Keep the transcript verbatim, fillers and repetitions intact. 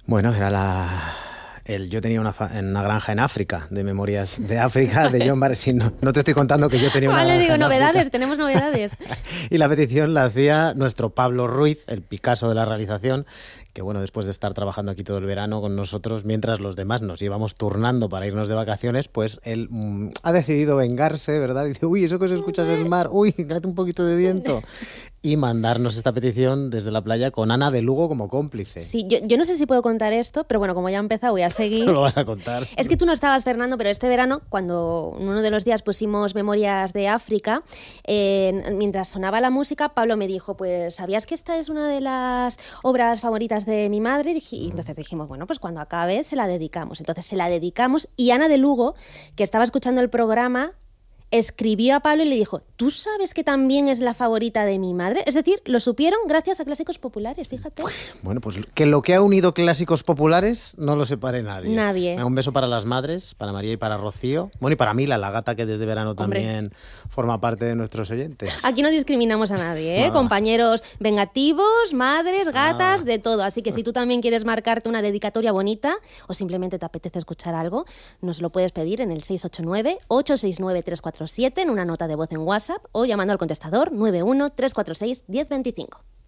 Bueno, era la... El, yo tenía una, fa, una granja en África, de Memorias de África, de John Barry. No, no te estoy contando que yo tenía una vale, granja digo, en novedades, África. tenemos novedades. Y la petición la hacía nuestro Pablo Ruiz, el Picasso de la realización, que bueno, después de estar trabajando aquí todo el verano con nosotros, mientras los demás nos íbamos turnando para irnos de vacaciones, pues él mmm, ha decidido vengarse, ¿verdad? Dice, uy, eso que se escucha es el mar, uy, date un poquito de viento. Y mandarnos esta petición desde la playa con Ana de Lugo como cómplice. Sí, yo, yo no sé si puedo contar esto, pero bueno, como ya he empezado voy a seguir. No lo vas a contar. Es que tú no estabas, Fernando, pero este verano, cuando uno de los días pusimos Memorias de África, eh, mientras sonaba la música, Pablo me dijo, pues, ¿sabías que esta es una de las obras favoritas de mi madre? Y entonces dijimos, bueno, pues cuando acabe se la dedicamos. Entonces se la dedicamos y Ana de Lugo, que estaba escuchando el programa, escribió a Pablo y le dijo, ¿tú sabes que también es la favorita de mi madre? Es decir, lo supieron gracias a Clásicos Populares, fíjate. Bueno, pues que lo que ha unido Clásicos Populares no lo separe nadie. Nadie. Un beso para las madres, para María y para Rocío. Bueno, y para Mila, la gata que desde verano Hombre. también forma parte de nuestros oyentes. Aquí no discriminamos a nadie, ¿eh? Nada. Compañeros vengativos, madres, gatas, Nada. de todo. Así que si tú también quieres marcarte una dedicatoria bonita o simplemente te apetece escuchar algo, nos lo puedes pedir en el seis ocho nueve, ocho seis nueve, tres cuatro siete en una nota de voz en WhatsApp o llamando al contestador nueve uno tres cuatro seis, uno cero dos cinco.